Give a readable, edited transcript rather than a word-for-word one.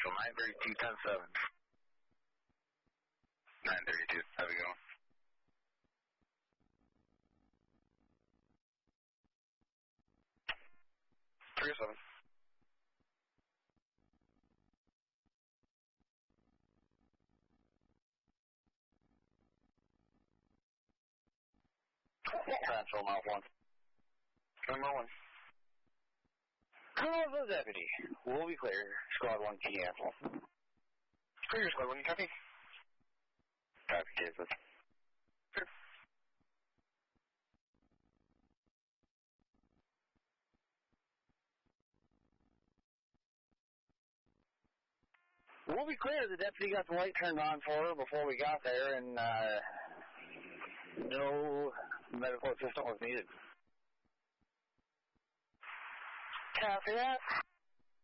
Central, 932-10-7. 932, how's it going? Three or seven. Central, mile 1. Number 1. Call the deputy. We'll be clear. Squad 1 cancel. Clear, Squad 1, copy? Copy, Jason. Clear. We'll be clear. The deputy got the light turned on for her before we got there, and no medical assistance was needed. Copy that.